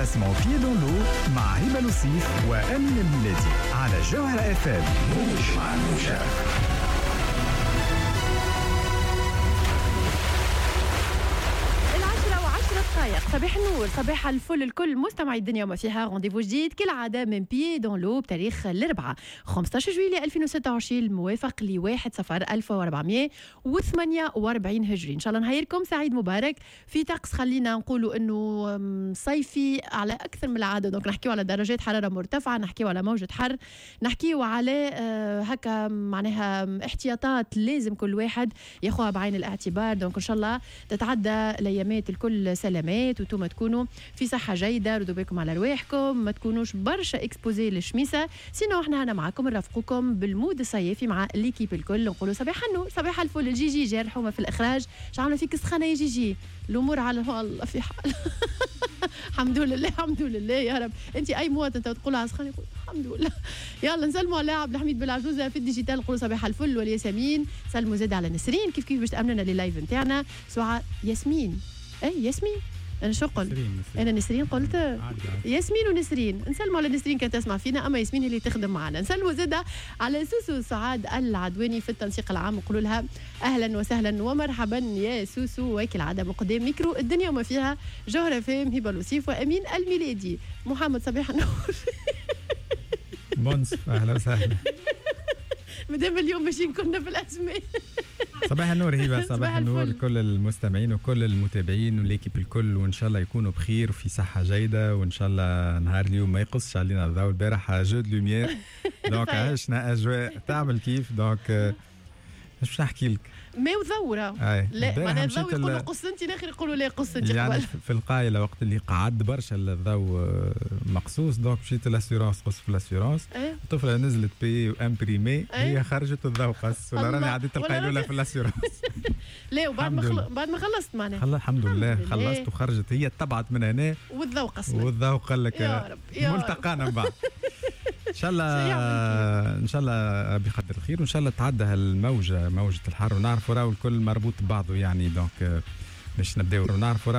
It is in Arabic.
ديبلاسمون بيي دون لو مع هبة لوسيف وأمين الميلادي على جوهرة اف ام. موج مع الموجة. صباح النور، صباح الفل الكل مستمعي الدنيا وما فيها. رونديفو جديد كالعادة من بيي دون لو بتاريخ الأربعاء 15 جويلية 2026 الموافق ل 1 صفر 1448 هجري. إن شاء الله نهاركم سعيد مبارك. في طقس خلينا نقولوا إنه صيفي على أكثر من العادة، دونك نحكيو على درجات حرارة مرتفعة، نحكيو على موجة حر، نحكيو على هكا معناها احتياطات لازم كل واحد ياخوها بعين الاعتبار. دونك إن شاء الله تتعدى الأيامات الكل سلامات وانتم تكونوا في صحة جيدة. ردوا بالكم على رواحكم، ما تكونوش برشا اكسبوزي للشميسة، سينو احنا هنا معاكم نرافقكم بالمود الصيفي مع ليكيب الكل. نقولوا صباح النور، صباح الفل. الجيجي جي رحومة في الإخراج، شعلنا فيك سخانة يا جيجي، الأمور على الله في حال. الحمد لله الحمد لله يا رب. انت اي مواطن انت تقول على سخانه يقول الحمد لله. يلا نسلموا على عبد الحميد بالعجوزه في الديجيتال، نقولوا صباح الفل والياسمين. سلموا زاد على نسرين كيف باش تامننا لللايف نتاعنا. سواء ياسمين ياسمين انا شو قلت؟ انا نسرين قلت ياسمين ونسرين. نسلموا على نسرين كانت تسمع فينا، اما ياسمين اللي تخدم معنا. نسلموا زاده على سوسو سعاد العدواني في التنسيق العام، نقولوا لها اهلا وسهلا ومرحبا يا سوسو. وكل العاده من قدام ميكرو الدنيا وما فيها جوهره فهم هبه لوسيف وامين الميلادي. محمد صباح النور. بونس اهلا وسهلا. مدام اليوم ماشيين كنا في الاسماء. صباح النور هبه، صباح النور لكل المستمعين وكل المتابعين وليكيب الكل، وان شاء الله يكونوا بخير وفي صحه جيده، وان شاء الله نهار اليوم ما يقصش علينا الضوء. البارح جو دو لوميير دونك عشنا اجواء تعمل كيف. دونك مش نحكي لك ما وثوره لا معناها الضوء يقولوا قص انت، الاخر يقولوا لا قص انت. يعني في القايله وقت اللي قعد برشا الضوء مقصوص، دونك مشيت لاسيورونس قص في لاسيورونس. الطفله نزلت بي وامبريمي، هي خرجت الضوء قص، ولا راني عديت القيلوله في الاسيورونس. لا وبعد ما خلصت معناها الحمد لله خلصت وخرجت، هي تبعت من هنا والضوء قص والضوء قال لك يا رب يا ملتقانا من بعد. ان شاء الله بقدر الخير، وان شاء الله تعدى هالموجه موجه الحر، ونعرفوا راهو الكل مربوط ببعضه يعني. دونك باش نبداو نعرفوا